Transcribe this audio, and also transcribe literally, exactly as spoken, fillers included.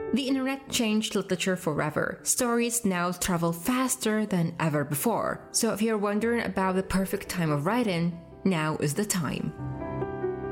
The internet changed literature forever. Stories now travel faster than ever before. So if you're wondering about the perfect time of writing, now is the time.